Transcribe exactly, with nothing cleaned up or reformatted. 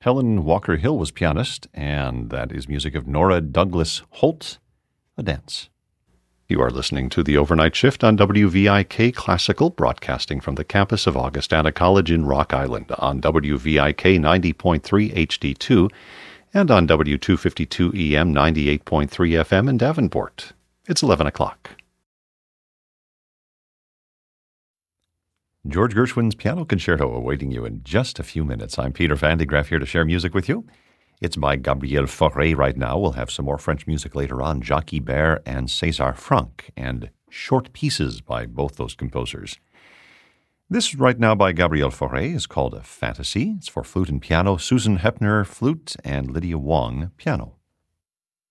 Helen Walker Hill was pianist, and that is music of Nora Douglas Holt, A Dance. You are listening to The Overnight Shift on W V I K Classical, broadcasting from the campus of Augustana College in Rock Island on W V I K ninety point three H D two and on W two fifty-two E M ninety-eight point three F M in Davenport. It's eleven o'clock. George Gershwin's Piano Concerto awaiting you in just a few minutes. I'm Peter Van de Graaff here to share music with you. It's by Gabriel Fauré right now. We'll have some more French music later on, Jacques Ibert and César Franck, and short pieces by both those composers. This right now by Gabriel Fauré is called a fantasy. It's for flute and piano, Susan Hepner, flute, and Lydia Wong, piano.